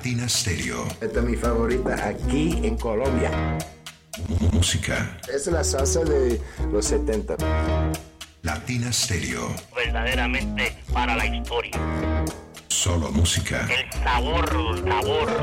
Latina Stereo. Esta es mi favorita aquí en Colombia. Música. Es la salsa de los 70. Latina Stereo. Verdaderamente para la historia. Solo música. El sabor.